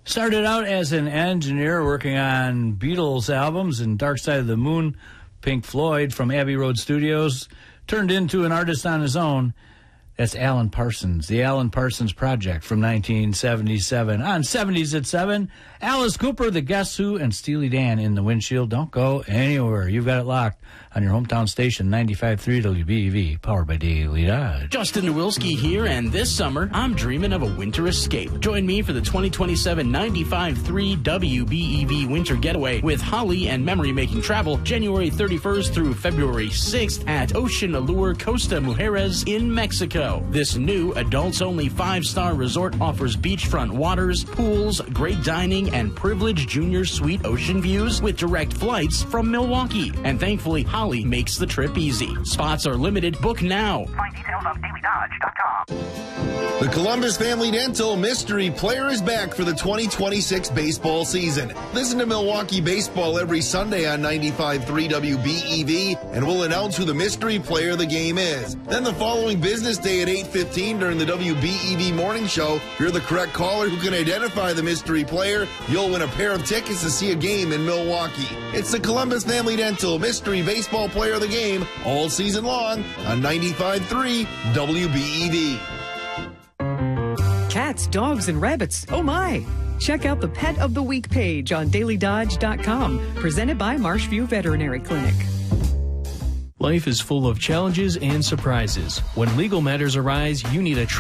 Started out as an engineer working on Beatles albums and Dark Side of the Moon, Pink Floyd from Abbey Road Studios, turned into an artist on his own. That's Alan Parsons, the Alan Parsons Project from 1977. On 70s at 7, Alice Cooper, The Guess Who, and Steely Dan in the windshield. Don't go anywhere. You've got it locked on your hometown station, 95.3 WBEV, powered by Daily Dodge. Justin Nowilski here, and this summer, I'm dreaming of a winter escape. Join me for the 2027 95.3 WBEV Winter Getaway with Holly and Memory Making Travel, January 31st through February 6th at Ocean Allure Costa Mujeres in Mexico. This new adults-only 5-star resort offers beachfront waters, pools, great dining, and privileged junior suite ocean views with direct flights from Milwaukee. And thankfully, Holly makes the trip easy. Spots are limited. Book now. Find details on dailydodge.com. The Columbus Family Dental Mystery Player is back for the 2026 baseball season. Listen to Milwaukee baseball every Sunday on 95.3 WBEV, and we'll announce who the mystery player of the game is. Then the following business day at 8:15 during the WBEV Morning Show, if you're the correct caller who can identify the mystery player, you'll win a pair of tickets to see a game in Milwaukee. It's the Columbus Family Dental Mystery Baseball Player of the Game all season long on 95.3 WBEV. Cats, dogs, and rabbits. Oh my! Check out the Pet of the Week page on dailydodge.com, presented by Marshview Veterinary Clinic. Life is full of challenges and surprises. When legal matters arise, you need a